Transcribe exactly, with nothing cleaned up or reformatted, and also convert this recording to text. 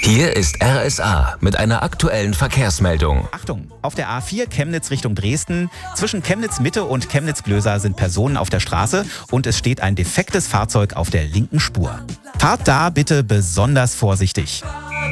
Hier ist R S A mit einer aktuellen Verkehrsmeldung. Achtung, auf der A vier Chemnitz Richtung Dresden. Zwischen Chemnitz Mitte und Chemnitz Glöser sind Personen auf der Straße und es steht ein defektes Fahrzeug auf der linken Spur. Fahrt da bitte besonders vorsichtig.